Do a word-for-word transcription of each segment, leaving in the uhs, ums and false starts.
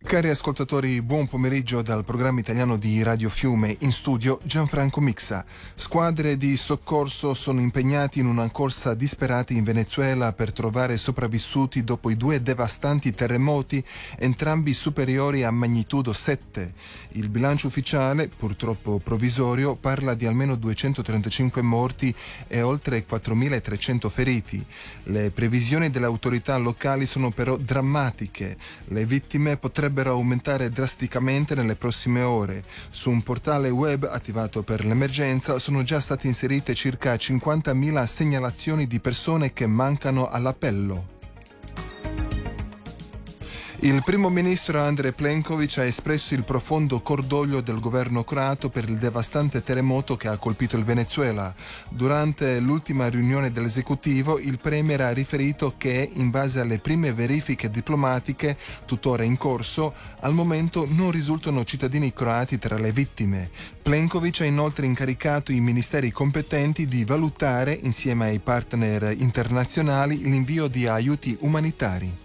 Cari ascoltatori, buon pomeriggio dal programma italiano di Radio Fiume. In studio Gianfranco Mixa. Squadre di soccorso sono impegnati in una corsa disperata in Venezuela per trovare sopravvissuti dopo i due devastanti terremoti, entrambi superiori a magnitudo sette. Il bilancio ufficiale, purtroppo provvisorio, parla di almeno duecentotrentacinque morti e oltre quattromilatrecento feriti. Le previsioni delle autorità locali sono però drammatiche. Le vittime potrebbero aumentare drasticamente nelle prossime ore. Su un portale web attivato per l'emergenza sono già state inserite circa cinquantamila segnalazioni di persone che mancano all'appello. Il primo ministro Andrej Plenković ha espresso il profondo cordoglio del governo croato per il devastante terremoto che ha colpito il Venezuela. Durante l'ultima riunione dell'esecutivo, il premier ha riferito che, in base alle prime verifiche diplomatiche tuttora in corso, al momento non risultano cittadini croati tra le vittime. Plenković ha inoltre incaricato i ministeri competenti di valutare, insieme ai partner internazionali, l'invio di aiuti umanitari.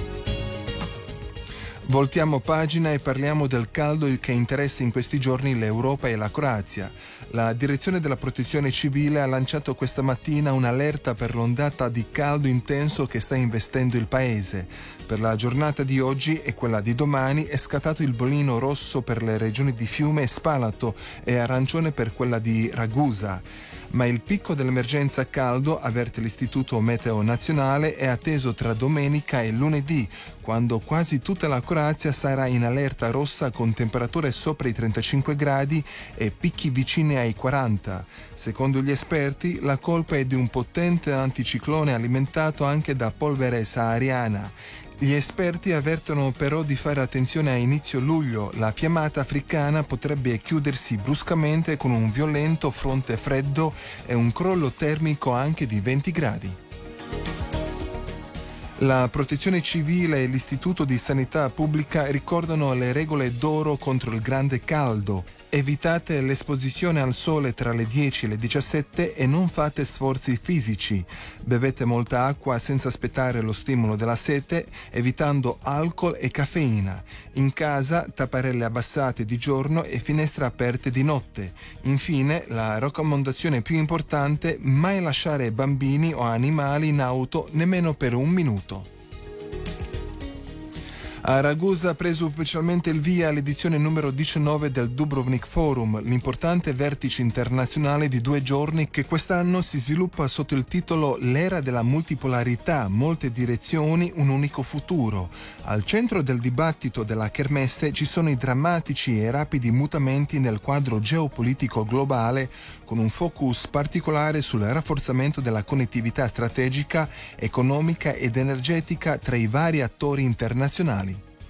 Voltiamo pagina e parliamo del caldo che interessa in questi giorni l'Europa e la Croazia. La Direzione della Protezione Civile ha lanciato questa mattina un'allerta per l'ondata di caldo intenso che sta investendo il paese. Per la giornata di oggi e quella di domani è scattato il bollino rosso per le regioni di Fiume e Spalato e arancione per quella di Ragusa. Ma il picco dell'emergenza caldo, avverte l'Istituto Meteo Nazionale, è atteso tra domenica e lunedì, quando quasi tutta la Croazia sarà in allerta rossa con temperature sopra i trentacinque gradi e picchi vicini ai quaranta. Secondo gli esperti, la colpa è di un potente anticiclone alimentato anche da polvere sahariana. Gli esperti avvertono però di fare attenzione a inizio luglio. La fiammata africana potrebbe chiudersi bruscamente con un violento fronte freddo e un crollo termico anche di venti gradi. La Protezione Civile e l'Istituto di Sanità Pubblica ricordano le regole d'oro contro il grande caldo. Evitate l'esposizione al sole tra le dieci e le diciassette e non fate sforzi fisici. Bevete molta acqua senza aspettare lo stimolo della sete, evitando alcol e caffeina. In casa, tapparelle abbassate di giorno e finestre aperte di notte. Infine, la raccomandazione più importante: mai lasciare bambini o animali in auto nemmeno per un minuto. A Ragusa ha preso ufficialmente il via l'edizione numero diciannove del Dubrovnik Forum, l'importante vertice internazionale di due giorni che quest'anno si sviluppa sotto il titolo L'era della multipolarità, molte direzioni, un unico futuro. Al centro del dibattito della kermesse ci sono i drammatici e rapidi mutamenti nel quadro geopolitico globale, con un focus particolare sul rafforzamento della connettività strategica, economica ed energetica tra i vari attori internazionali.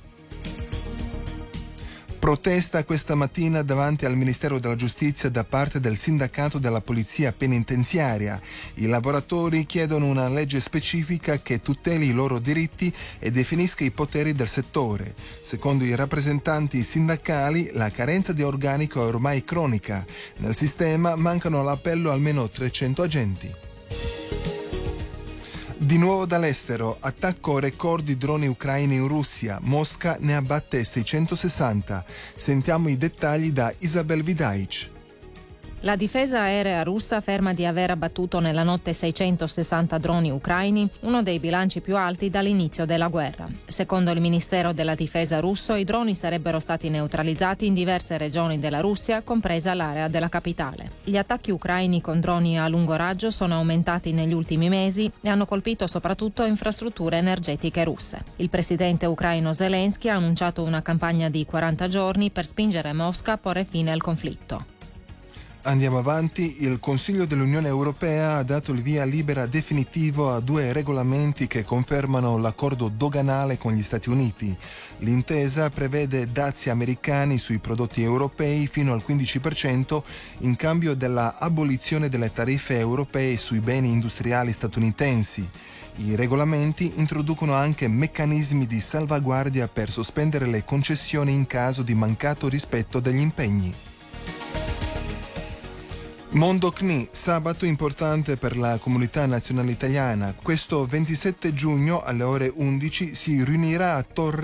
Protesta questa mattina davanti al Ministero della Giustizia da parte del sindacato della Polizia Penitenziaria. I lavoratori chiedono una legge specifica che tuteli i loro diritti e definisca i poteri del settore. Secondo i rappresentanti sindacali, la carenza di organico è ormai cronica. Nel sistema mancano all'appello almeno trecento agenti. Di nuovo dall'estero, attacco record di droni ucraini in Russia. Mosca ne abbatte seicentosessanta. Sentiamo i dettagli da Isabel Vidaic. La difesa aerea russa afferma di aver abbattuto nella notte seicentosessanta droni ucraini, uno dei bilanci più alti dall'inizio della guerra. Secondo il Ministero della Difesa russo, i droni sarebbero stati neutralizzati in diverse regioni della Russia, compresa l'area della capitale. Gli attacchi ucraini con droni a lungo raggio sono aumentati negli ultimi mesi e hanno colpito soprattutto infrastrutture energetiche russe. Il presidente ucraino Zelensky ha annunciato una campagna di quaranta giorni per spingere Mosca a porre fine al conflitto. Andiamo avanti. Il Consiglio dell'Unione Europea ha dato il via libera definitivo a due regolamenti che confermano l'accordo doganale con gli Stati Uniti. L'intesa prevede dazi americani sui prodotti europei fino al quindici per cento in cambio della abolizione delle tariffe europee sui beni industriali statunitensi. I regolamenti introducono anche meccanismi di salvaguardia per sospendere le concessioni in caso di mancato rispetto degli impegni. Mondo C N I, sabato importante per la comunità nazionale italiana. Questo ventisette giugno alle ore undici si riunirà a Torre